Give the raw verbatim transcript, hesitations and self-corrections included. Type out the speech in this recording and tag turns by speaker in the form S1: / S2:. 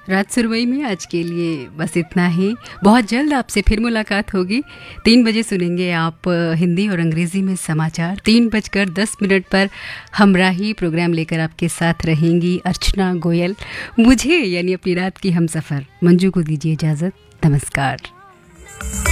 S1: रात सुरमई में आज के लिए बस इतना ही। बहुत जल्द आपसे फिर मुलाकात होगी। तीन बजे सुनेंगे आप हिंदी और अंग्रेजी में समाचार। तीन बजकर दस मिनट पर हमराही प्रोग्राम लेकर आपके साथ रहेंगी अर्चना गोयल। मुझे यानी अपनी रात की हमसफर मंजू को दीजिए इजाज़त। नमस्कार।